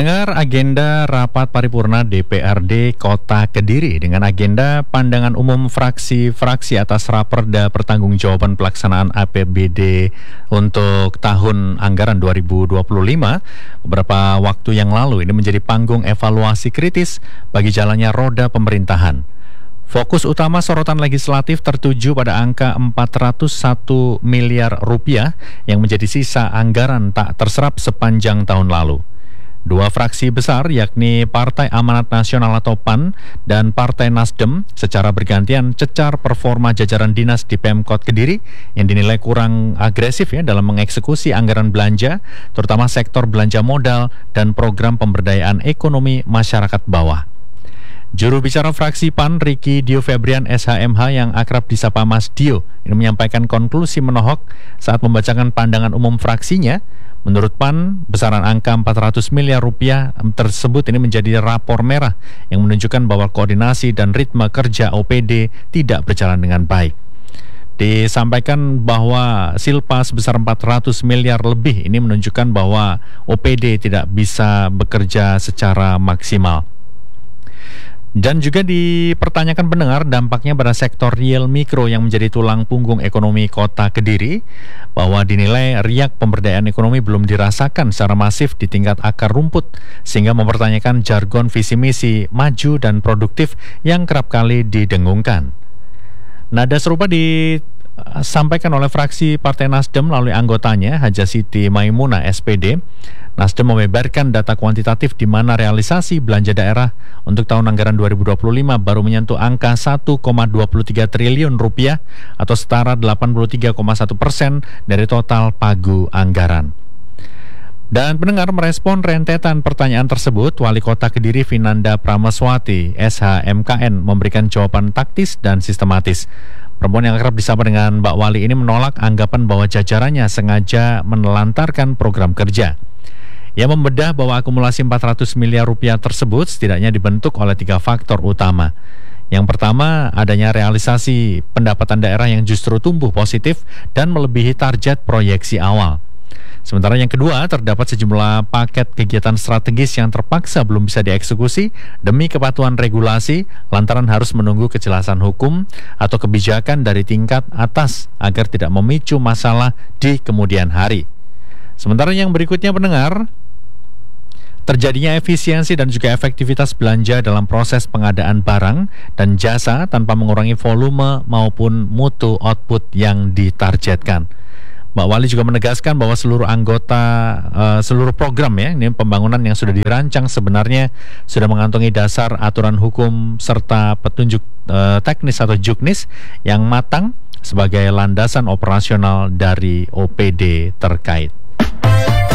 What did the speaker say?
Pendengar, agenda rapat paripurna DPRD Kota Kediri dengan agenda pandangan umum fraksi-fraksi atas Raperda Pertanggungjawaban Pelaksanaan APBD untuk tahun anggaran 2025 beberapa waktu yang lalu ini menjadi panggung evaluasi kritis bagi jalannya roda pemerintahan. Fokus utama sorotan legislatif tertuju pada angka 401 miliar rupiah yang menjadi sisa anggaran tak terserap sepanjang tahun lalu. Dua fraksi besar yakni Partai Amanat Nasional atau PAN dan Partai Nasdem secara bergantian cecar performa jajaran dinas di Pemkot Kediri yang dinilai kurang agresif dalam mengeksekusi anggaran belanja, terutama sektor belanja modal dan program pemberdayaan ekonomi masyarakat bawah. Juru bicara fraksi PAN Ricky Dio Febrian SHMH yang akrab disapa Mas Dio ini menyampaikan konklusi menohok saat membacakan pandangan umum fraksinya. Menurut PAN, besaran angka 400 miliar rupiah tersebut ini menjadi rapor merah yang menunjukkan bahwa koordinasi dan ritme kerja OPD tidak berjalan dengan baik. Disampaikan bahwa silpa sebesar 400 miliar lebih ini menunjukkan bahwa OPD tidak bisa bekerja secara maksimal. Dan juga dipertanyakan pendengar dampaknya pada sektor real mikro yang menjadi tulang punggung ekonomi Kota Kediri, bahwa dinilai riak pemberdayaan ekonomi belum dirasakan secara masif di tingkat akar rumput, sehingga mempertanyakan jargon visi misi maju dan produktif yang kerap kali didengungkan. Nada serupa disampaikan oleh fraksi Partai Nasdem melalui anggotanya Haja Siti Maimunah SPD. Nasdem membeberkan data kuantitatif di mana realisasi belanja daerah untuk tahun anggaran 2025 baru menyentuh angka 1,23 triliun rupiah atau setara 83,1% dari total pagu anggaran. Dan pendengar merespon rentetan pertanyaan tersebut, Wali Kota Kediri Vinanda Prameswati SHMKN memberikan jawaban taktis dan sistematis. Perempuan yang akrab disapa dengan Mbak Wali ini menolak anggapan bahwa jajarannya sengaja menelantarkan program kerja. Ia membedah bahwa akumulasi 400 miliar rupiah tersebut setidaknya dibentuk oleh 3 faktor utama. Yang pertama, adanya realisasi pendapatan daerah yang justru tumbuh positif dan melebihi target proyeksi awal. Sementara yang kedua, terdapat sejumlah paket kegiatan strategis yang terpaksa belum bisa dieksekusi demi kepatuhan regulasi lantaran harus menunggu kejelasan hukum atau kebijakan dari tingkat atas agar tidak memicu masalah di kemudian hari. Sementara yang berikutnya pendengar, terjadinya efisiensi dan juga efektivitas belanja dalam proses pengadaan barang dan jasa tanpa mengurangi volume maupun mutu output yang ditargetkan. Mbak Wali juga menegaskan bahwa seluruh anggota, seluruh program ini pembangunan yang sudah dirancang sebenarnya sudah mengantongi dasar aturan hukum serta petunjuk teknis atau juknis yang matang sebagai landasan operasional dari OPD terkait.